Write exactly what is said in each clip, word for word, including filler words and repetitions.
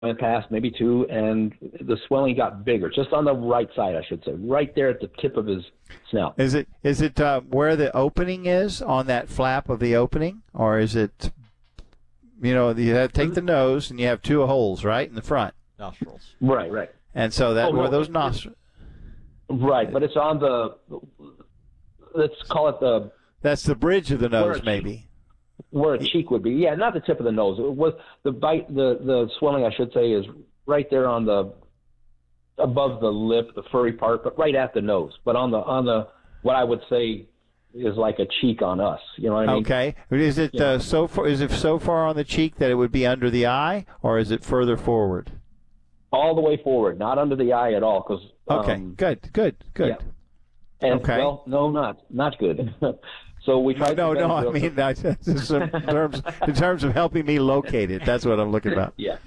went past, maybe two, and the swelling got bigger, just on the right side, I should say, right there at the tip of his snout. Is it is it uh, where the opening is on that flap of the opening, or is it, you know, you have, take the nose and you have two holes right in the front nostrils. Right, right. And so that oh, where no, those nostrils. Right, but it's on the. Let's call it the. That's the bridge of the nose, maybe. Where a cheek would be, yeah, not the tip of the nose. It was the bite, the the swelling, I should say, is right there on the above the lip, the furry part, but right at the nose. But on the on the what I would say is like a cheek on us. You know what I mean? Okay. Is it uh, so far? Is it so far on the cheek that it would be under the eye, or is it further forward? All the way forward, not under the eye at all. Because okay, um, good, good, good. Yeah. And, okay. Well, no, not not good. So we tried. No, to no, I mean that's just in terms in terms of helping me locate it. That's what I'm looking about. Yeah.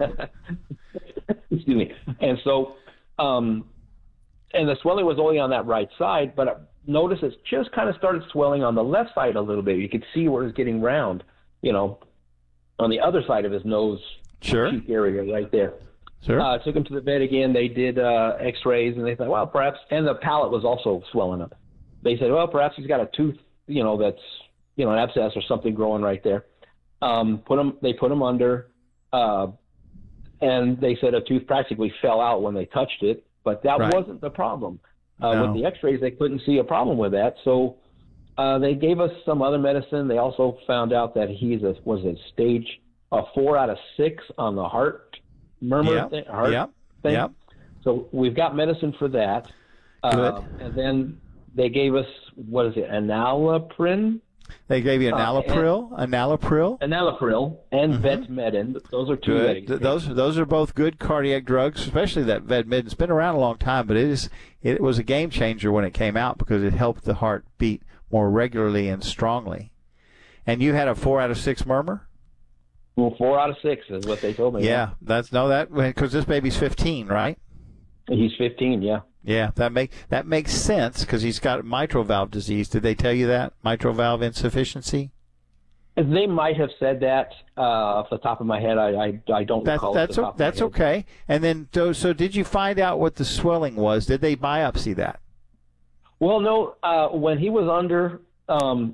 Excuse me. And so, um, and the swelling was only on that right side, but notice it just kind of started swelling on the left side a little bit. You could see where it's getting round, you know, on the other side of his nose, sure, cheek area right there. Sure. Uh, took him to the vet again. They did uh, X-rays, and they thought, well, perhaps, and the palate was also swelling up. They said, well, perhaps he's got a tooth. You know, that's, you know, an abscess or something growing right there. Um, put him, they put him under, uh, and they said a tooth practically fell out when they touched it, but that right. wasn't the problem. Uh, no. With the x-rays, they couldn't see a problem with that. So, uh, they gave us some other medicine. They also found out that he's a, was a stage, a four out of six on the heart murmur yep. thing, heart yep. thing. Yep. So we've got medicine for that. Good. Uh, and then, they gave us, what is it, enalapril? They gave you enalapril, uh, enalapril, enalapril, and mm-hmm. Vetmedin. Those are two. Good. Th- those those are both good cardiac drugs, especially that Vetmedin. It's been around a long time, but it is it was a game changer when it came out because it helped the heart beat more regularly and strongly. And you had a four out of six murmur. Well, four out of six is what they told me. Yeah, yeah. that's no that because this baby's fifteen, right? He's fifteen. Yeah. Yeah, that make that makes sense because he's got mitral valve disease. Did they tell you that mitral valve insufficiency? They might have said that uh, off the top of my head. I I, I don't that's, recall. That's o- that's okay. And then so, so did you find out what the swelling was? Did they biopsy that? Well, no. Uh, when he was under, um,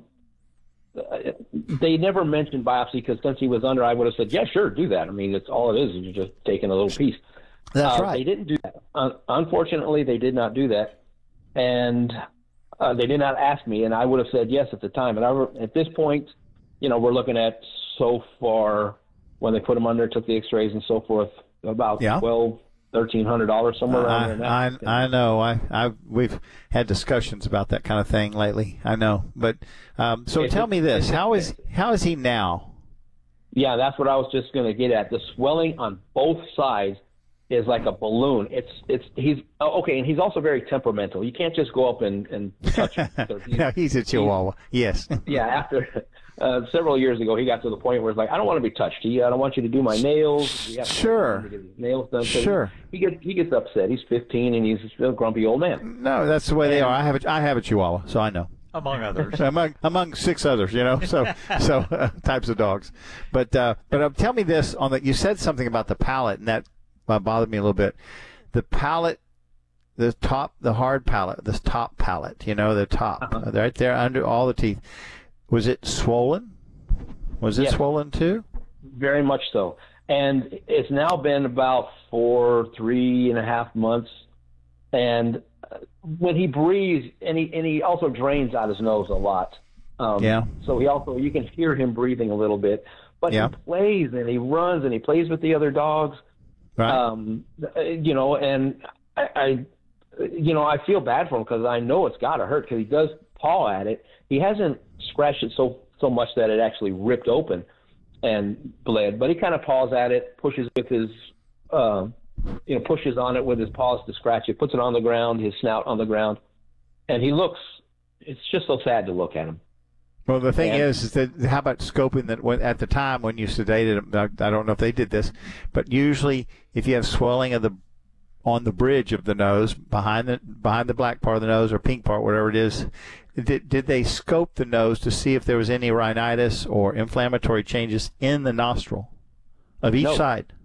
they never mentioned biopsy because since he was under, I would have said, yeah, sure, do that. I mean, it's all it is. You're just taking a little piece. That's uh, right. They didn't do that. Uh, unfortunately, they did not do that, and uh, they did not ask me. And I would have said yes at the time. And I re- at this point, you know, we're looking at so far when they put him under, took the X-rays and so forth, about yeah. twelve, thirteen hundred dollars somewhere uh, around there. I I, I know. I I we've had discussions about that kind of thing lately. I know. But um, so it's, tell me this: how is how is he now? Yeah, that's what I was just going to get at. The swelling on both sides is like a balloon. It's it's he's oh, okay, and he's also very temperamental. You can't just go up and, and touch him. He's, no, he's a Chihuahua. He, yes. Yeah. After uh, several years ago, he got to the point where it's like, I don't want to be touched. He, I don't want you to do my nails. Sure. To get his nails done. So sure. He, he gets he gets upset. He's fifteen and he's still a grumpy old man. No, that's the way and, they are. I have a I have a Chihuahua, so I know. Among others, among among six others, you know, so so uh, types of dogs, but uh, but uh, tell me this on that. You said something about the palate, and that uh, bothered me a little bit. The palate, the top, the hard palate, this top palate, you know, the top, uh-huh. right there under all the teeth. Was it swollen? Was it yes. swollen too? Very much so, and it's now been about four, three and a half months, and when he breathes, and he and he also drains out his nose a lot. Um, yeah. So he also you can hear him breathing a little bit, but yeah. he plays and he runs and he plays with the other dogs. Right. Um, you know, and I, I, you know, I feel bad for him because I know it's got to hurt because he does paw at it. He hasn't scratched it so so much that it actually ripped open and bled, but he kind of paws at it, pushes with his. Uh, you know, pushes on it with his paws to scratch it, puts it on the ground, his snout on the ground, and he looks, it's just so sad to look at him. Well, the thing and, is, is that how about scoping that when, at the time when you sedated him, I, I don't know if they did this, but usually if you have swelling of the on the bridge of the nose, behind the behind the black part of the nose or pink part, whatever it is, did, did they scope the nose to see if there was any rhinitis or inflammatory changes in the nostril of each no. side?